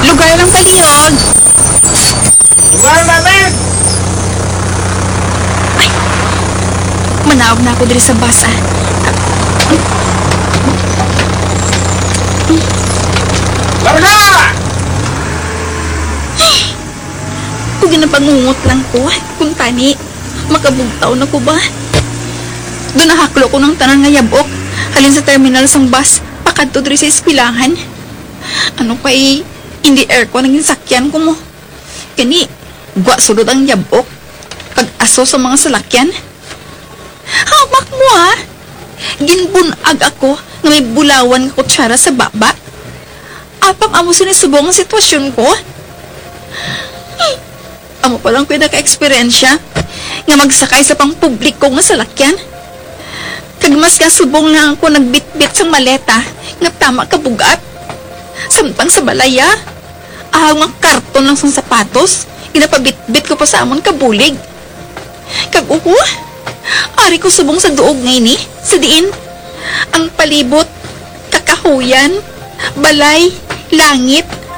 lugar lang palihog. Lugar namin! Manawag na ako diri sa bus, ah. Larga! Kung ginapangungot lang ko, kung tani, makabugtaw na ko ba? Doon nahaklo ko ng tanan nga yabok, halin sa terminal sang bus, pakadto diri sa eskwelahan. Ano kay, hindi aircon naging sakyan ko mo. Kani, gwa sulod ang yabok, pag-aso sa mga salakyan. Hamak mo ha, ginbunag ako nga may bulawan ka kutsara sa baba. Apang amo sinisubong ang sitwasyon ko. Amo palang ko naka-eksperyensya nga magsakay sa pang-publiko nga salakyan. Kagmas nga subong lang ako nagbitbit sang maleta nga tama kabugat. Samtang sa balaya, nga karton lang sang sapatos, ginapabitbit ko pa sa amon kabulig. Kag ari ko subong sa duog ngayon sa diin. Ang palibot, kakahuyan, balay, langit,